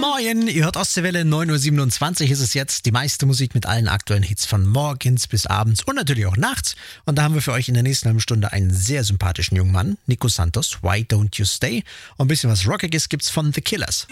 Moin, ihr hört Ostseewelle, 9.27 Uhr ist es jetzt. Die meiste Musik mit allen aktuellen Hits von morgens bis abends und natürlich auch nachts. Und da haben wir für euch in der nächsten halben Stunde einen sehr sympathischen jungen Mann, Nico Santos, Why Don't You Stay? Und ein bisschen was Rockiges gibt's von The Killers.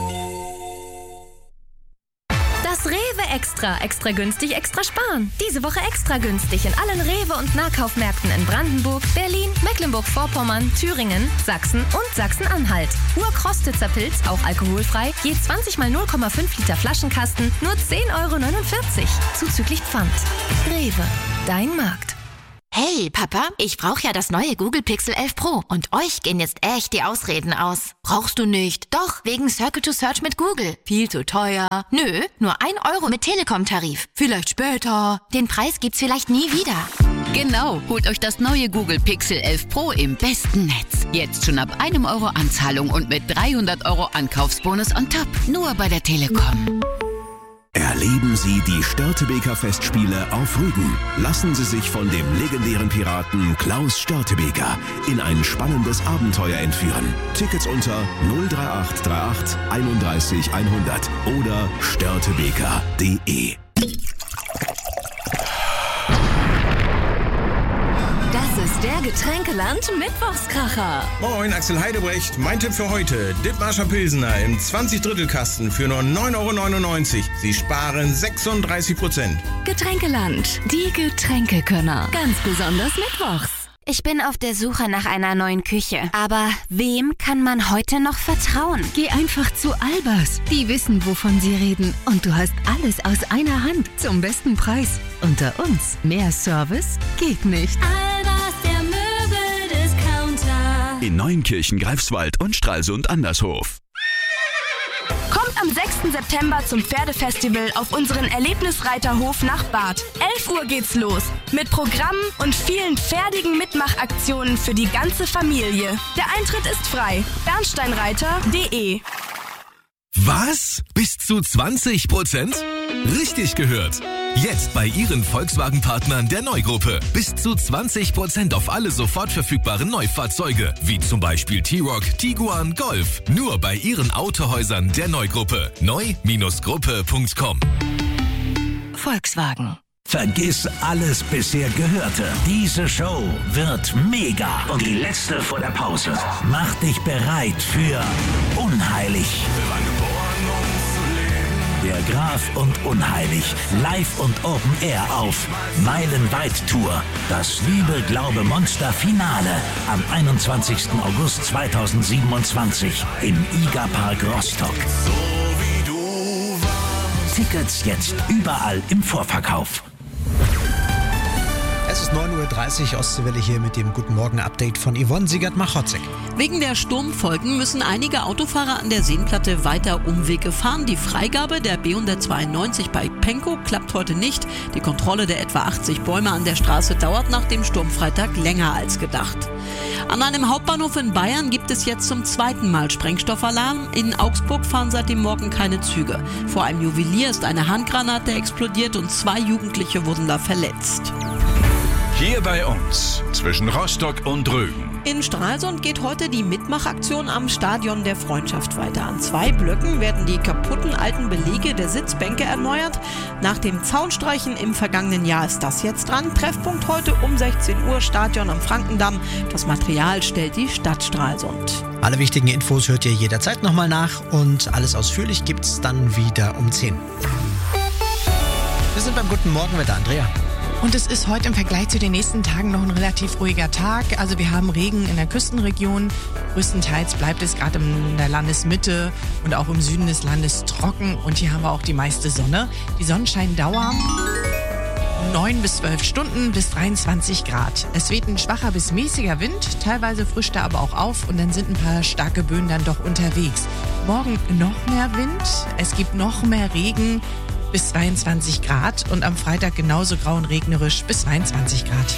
Das Rewe Extra. Extra günstig, extra sparen. Diese Woche extra günstig in allen Rewe- und Nahkaufmärkten in Brandenburg, Berlin, Mecklenburg-Vorpommern, Thüringen, Sachsen und Sachsen-Anhalt. Urkrostitzer Pilz, auch alkoholfrei, je 20 mal 0,5 Liter Flaschenkasten, nur 10,49 €. Zuzüglich Pfand. Rewe, dein Markt. Hey, Papa, ich brauche ja das neue Google Pixel 11 Pro und euch gehen jetzt echt die Ausreden aus. Brauchst du nicht? Doch, wegen Circle to Search mit Google. Viel zu teuer. Nö, nur 1 € mit Telekom-Tarif. Vielleicht später. Den Preis gibt's vielleicht nie wieder. Genau, holt euch das neue Google Pixel 11 Pro im besten Netz. Jetzt schon ab 1 € Anzahlung und mit 300 € Ankaufsbonus on top. Nur bei der Telekom. Erleben Sie die Störtebeker Festspiele auf Rügen. Lassen Sie sich von dem legendären Piraten Klaus Störtebeker in ein spannendes Abenteuer entführen. Tickets unter 03838 31 100 oder störtebeker.de. Das ist der Getränkeland-Mittwochskracher. Moin, Axel Heidebrecht. Mein Tipp für heute: Dithmarscher Pilsener im 20-Drittel-Kasten für nur 9,99 €. Sie sparen 36%. Getränkeland, die Getränkekönner. Ganz besonders mittwochs. Ich bin auf der Suche nach einer neuen Küche. Aber wem kann man heute noch vertrauen? Geh einfach zu Albers. Die wissen, wovon sie reden. Und du hast alles aus einer Hand zum besten Preis. Unter uns. Mehr Service geht nicht. Albers, der Möbeldiscounter. In Neuenkirchen, Greifswald und Stralsund Andershof. Kommt am 6. September zum Pferdefestival auf unseren Erlebnisreiterhof nach Barth. 11 Uhr geht's los. Mit Programmen und vielen pferdigen Mitmachaktionen für die ganze Familie. Der Eintritt ist frei. bernsteinreiter.de. Was? Bis zu 20%? Richtig gehört. Jetzt bei Ihren Volkswagen-Partnern der Neugruppe. Bis zu 20% auf alle sofort verfügbaren Neufahrzeuge. Wie zum Beispiel T-Roc, Tiguan, Golf. Nur bei Ihren Autohäusern der Neugruppe. neu-gruppe.com. Volkswagen. Vergiss alles bisher Gehörte. Diese Show wird mega. Und die letzte vor der Pause. Mach dich bereit für Unheilig. Der Graf und Unheilig. Live und Open Air auf Meilenweit Tour. Das Liebe, Glaube, Monster Finale am 21. August 2027 im IGA Park Rostock. Tickets jetzt überall im Vorverkauf. Es ist 9.30 Uhr, Ostseewelle hier mit dem Guten Morgen-Update von Yvonne Siegert-Machotzek. Wegen der Sturmfolgen müssen einige Autofahrer an der Seenplatte weiter Umwege fahren. Die Freigabe der B192 bei Penkow klappt heute nicht. Die Kontrolle der etwa 80 Bäume an der Straße dauert nach dem Sturmfreitag länger als gedacht. An einem Hauptbahnhof in Bayern gibt es jetzt zum zweiten Mal Sprengstoffalarm. In Augsburg fahren seit dem Morgen keine Züge. Vor einem Juwelier ist eine Handgranate explodiert und 2 Jugendliche wurden da verletzt. Hier bei uns, zwischen Rostock und Rügen. In Stralsund geht heute die Mitmachaktion am Stadion der Freundschaft weiter. An 2 Blöcken werden die kaputten alten Belege der Sitzbänke erneuert. Nach dem Zaunstreichen im vergangenen Jahr ist das jetzt dran. Treffpunkt heute um 16 Uhr, Stadion am Frankendamm. Das Material stellt die Stadt Stralsund. Alle wichtigen Infos hört ihr jederzeit nochmal nach und alles ausführlich gibt's dann wieder um 10. Wir sind beim Guten Morgenwetter, Andrea. Und es ist heute im Vergleich zu den nächsten Tagen noch ein relativ ruhiger Tag. Also wir haben Regen in der Küstenregion. Größtenteils bleibt es gerade in der Landesmitte und auch im Süden des Landes trocken. Und hier haben wir auch die meiste Sonne. Die Sonnenscheindauer 9 bis 12 Stunden bis 23 Grad. Es weht ein schwacher bis mäßiger Wind. Teilweise frischt er aber auch auf und dann sind ein paar starke Böen dann doch unterwegs. Morgen noch mehr Wind. Es gibt noch mehr Regen. Bis 22 Grad und am Freitag genauso grau und regnerisch bis 22 Grad.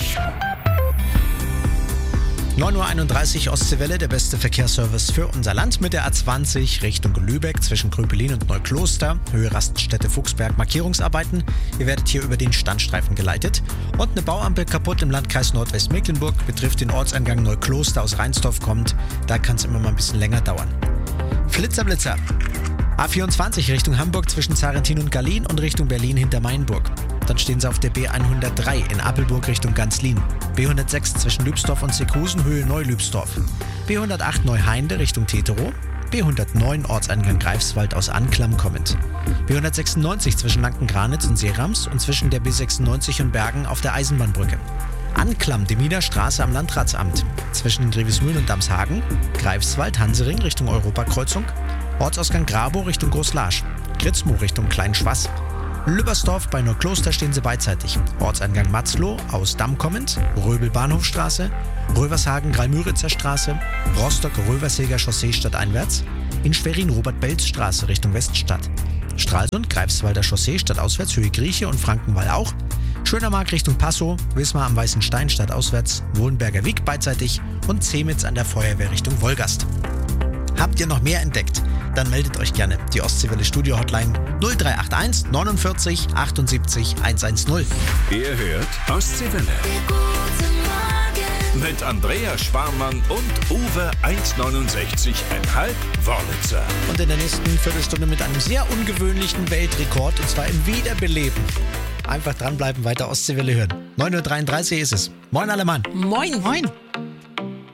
9.31 Uhr Ostseewelle, der beste Verkehrsservice für unser Land mit der A20 Richtung Lübeck zwischen Gröpelin und Neukloster. Höhe Raststätte Fuchsberg, Markierungsarbeiten. Ihr werdet hier über den Standstreifen geleitet. Und eine Bauampel kaputt im Landkreis Nordwestmecklenburg, betrifft den Ortseingang Neukloster aus Rheinsdorf kommt. Da kann es immer mal ein bisschen länger dauern. Flitzer, Blitzer. A24 Richtung Hamburg zwischen Zarentin und Gallien und Richtung Berlin hinter Mainburg. Dann stehen sie auf der B103 in Appelburg Richtung Ganzlin. B106 zwischen Lübsdorf und Seckhusen, Höhe Neu-Lübsdorf. B108 Neuheinde Richtung Teterow. B109 Ortseingang Greifswald aus Anklam kommend. B196 zwischen Lanken-Granitz und Seerams und zwischen der B96 und Bergen auf der Eisenbahnbrücke. Anklam, Deminer Straße am Landratsamt. Zwischen Grevismühlen und Damshagen. Greifswald, Hansering Richtung Europakreuzung. Ortsausgang Grabow Richtung Großlarsch. Kritzmoor Richtung Kleinschwass. Lübbersdorf bei Neukloster stehen sie beidseitig. Ortseingang Matzloh aus Damm kommend. Röbel Bahnhofstraße. Rövershagen Greimüritzer Straße. Rostock Röverseger Chaussee stadteinwärts. In Schwerin Robert-Belz-Straße Richtung Weststadt. Stralsund Greifswalder Chaussee stadtauswärts Höhe Grieche und Frankenwall auch. Schönermark Richtung Passow, Wismar am Weißen Stein stadtauswärts, Wohlenberger Wieg beidseitig und Zemitz an der Feuerwehr Richtung Wolgast. Habt ihr noch mehr entdeckt? Dann meldet euch gerne. Die Ostseewelle Studio Hotline 0381 49 78 110. Ihr hört Ostseewelle. Mit Andrea Sparmann und Uwe 1,69,5 Wörlitzer. Und in der nächsten Viertelstunde mit einem sehr ungewöhnlichen Weltrekord, und zwar im Wiederbeleben. Einfach dranbleiben, weiter Ostseewelle hören. 9.33 Uhr ist es. Moin alle Mann. Moin. Moin.